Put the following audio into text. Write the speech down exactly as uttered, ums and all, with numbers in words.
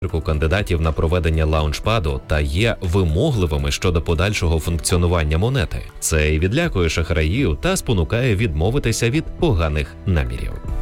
кандидатів на проведення лаунчпаду та є вимогливими щодо подальшого функціонування монети. Це і відлякує шахраїв та спонукає відмовитися від поганих намірів.